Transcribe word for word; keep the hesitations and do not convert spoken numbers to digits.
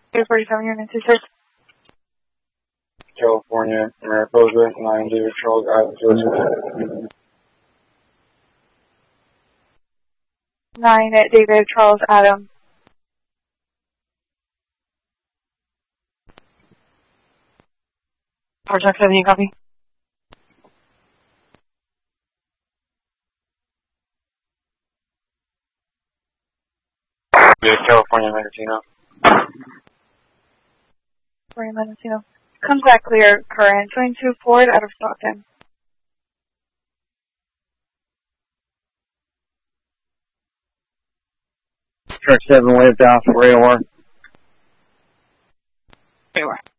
two forty-seven, unit two six. California, Mariposa, nine David Charles Adams. nine David Charles Adams. Project seven, you copy? Yeah, California, Mendocino. California, Mendocino. Comes back clear, current. twenty-two Ford out of Stockton. Truck seven, waved off, radar. Radar.